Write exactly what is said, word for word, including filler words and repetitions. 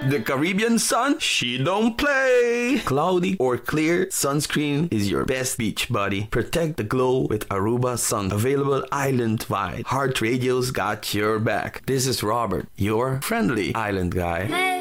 The Caribbean sun, she don't play. Cloudy or clear, sunscreen is your best beach buddy. Protect the glow with Aruba Sun. Available island-wide. Heart Radio's got your back. This is Robert, your friendly island guy. Hey.